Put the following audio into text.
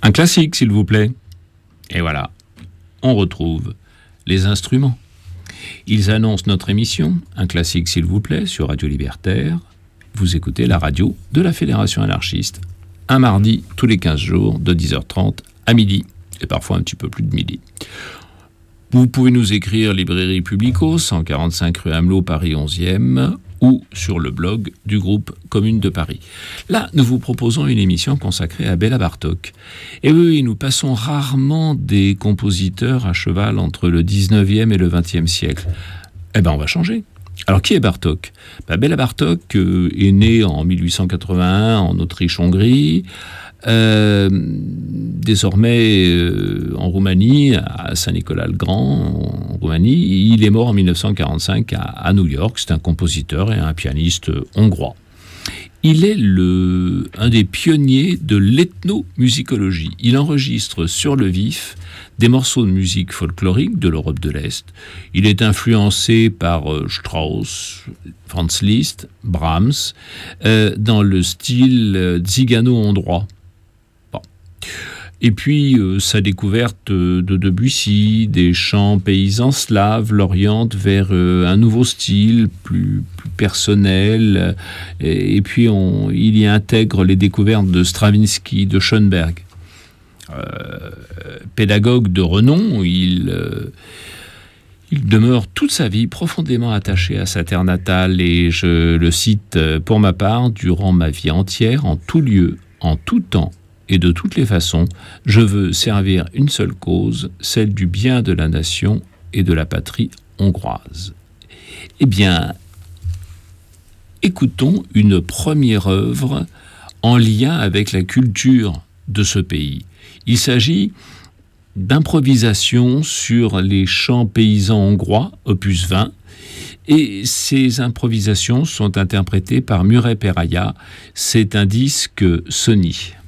Un classique, s'il vous plaît. Et voilà, on retrouve les instruments. Ils annoncent notre émission, un classique, s'il vous plaît, sur Radio Libertaire. Vous écoutez la radio de la Fédération anarchiste, un mardi tous les 15 jours, de 10h30 à midi, et parfois un petit peu plus de midi. Vous pouvez nous écrire Librairie Publico, 145 rue Amelot, Paris 11e, ou sur le blog du groupe Commune de Paris. Là, nous vous proposons une émission consacrée à Béla Bartók. Et oui, nous passons rarement des compositeurs à cheval entre le 19e et le 20e siècle. Eh bien, on va changer. Alors, qui est Bartók ? Béla Bartók est né en 1881 en Autriche-Hongrie, désormais en Roumanie, à Saint-Nicolas-le-Grand, en Roumanie. Il est mort en 1945 à New York. C'est un compositeur et un pianiste hongrois. Il est un des pionniers de l'ethnomusicologie. Il enregistre sur le vif des morceaux de musique folklorique de l'Europe de l'Est. Il est influencé par Strauss, Franz Liszt, Brahms, dans le style tzigano-hongrois. Bon. Et puis, sa découverte de Debussy, des chants paysans slaves, l'oriente vers un nouveau style plus personnel. Et puis, il y intègre les découvertes de Stravinsky, de Schoenberg. Pédagogue de renom, il demeure toute sa vie profondément attaché à sa terre natale. Et je le cite pour ma part, durant ma vie entière, en tout lieu, en tout temps, et de toutes les façons, je veux servir une seule cause, celle du bien de la nation et de la patrie hongroise. Eh bien, écoutons une première œuvre en lien avec la culture de ce pays. Il s'agit d'improvisation sur les chants paysans hongrois, opus 20, et ces improvisations sont interprétées par Murray Peraya. C'est un disque Sony.